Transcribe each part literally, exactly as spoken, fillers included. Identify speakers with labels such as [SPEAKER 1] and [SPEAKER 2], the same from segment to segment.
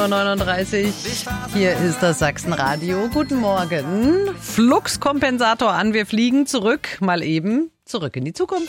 [SPEAKER 1] Uhr neununddreißig. Hier ist das Sachsenradio. Guten Morgen. Fluxkompensator an, wir fliegen zurück, mal eben zurück in die Zukunft.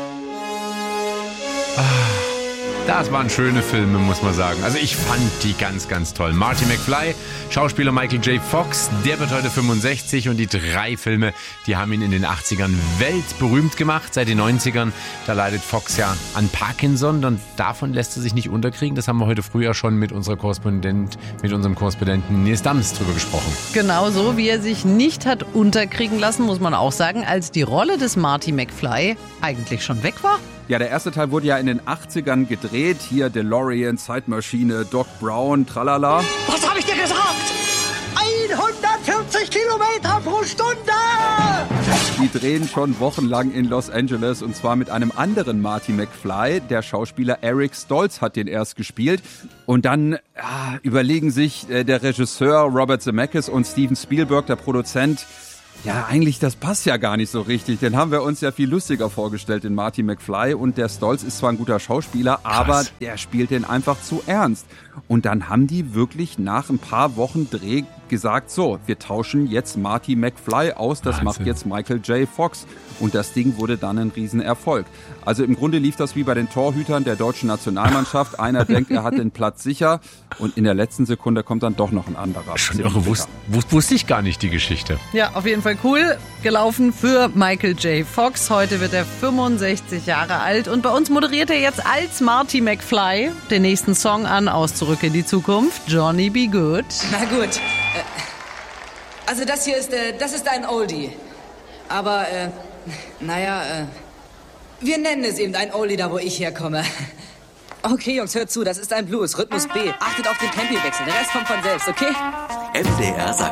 [SPEAKER 2] Das waren schöne Filme, muss man sagen. Also ich fand die ganz, ganz toll. Marty McFly, Schauspieler Michael J. Fox, der wird heute fünfundsechzig und die drei Filme, die haben ihn in den achtzigern weltberühmt gemacht. Seit den neunzigern, da leidet Fox ja an Parkinson und davon lässt er sich nicht unterkriegen. Das haben wir heute früh ja schon mit unserer Korrespondent, mit unserem Korrespondenten Nils Dams drüber gesprochen.
[SPEAKER 1] Genauso wie er sich nicht hat unterkriegen lassen, muss man auch sagen, als die Rolle des Marty McFly eigentlich schon weg war.
[SPEAKER 3] Ja, der erste Teil wurde ja in den achtzigern gedreht. Hier DeLorean, Zeitmaschine, Doc Brown, tralala.
[SPEAKER 4] Was habe ich dir gesagt? hundertvierzig Kilometer pro Stunde!
[SPEAKER 3] Die drehen schon wochenlang in Los Angeles und zwar mit einem anderen Marty McFly. Der Schauspieler Eric Stoltz hat den erst gespielt. Und dann ja, überlegen sich äh, der Regisseur Robert Zemeckis und Steven Spielberg, der Produzent, ja, eigentlich, das passt ja gar nicht so richtig. Den haben wir uns ja viel lustiger vorgestellt, den Marty McFly. Und der Stoltz ist zwar ein guter Schauspieler, aber Krass. der spielt den einfach zu ernst. Und dann haben die wirklich nach ein paar Wochen Dreh gesagt, so, wir tauschen jetzt Marty McFly aus, das Wahnsinn. macht jetzt Michael J. Fox. Und das Ding wurde dann ein Riesenerfolg. Also im Grunde lief das wie bei den Torhütern der deutschen Nationalmannschaft. Einer denkt, er hat den Platz sicher und in der letzten Sekunde kommt dann doch noch ein anderer.
[SPEAKER 2] Schon irre, wusste, wusste ich gar nicht die Geschichte.
[SPEAKER 1] Ja, auf jeden Fall cool gelaufen für Michael J. Fox. Heute wird er fünfundsechzig Jahre alt und bei uns moderiert er jetzt als Marty McFly den nächsten Song an aus Zurück in die Zukunft. Johnny B. Good.
[SPEAKER 5] Na gut. Äh, also das hier ist, äh, das ist ein Oldie. Aber, äh, naja, äh, wir nennen es eben ein Oldie, da wo ich herkomme. Okay, Jungs, hört zu, das ist ein Blues, Rhythmus B. Achtet auf den Tempowechsel, der Rest kommt von selbst, okay?
[SPEAKER 6] M D R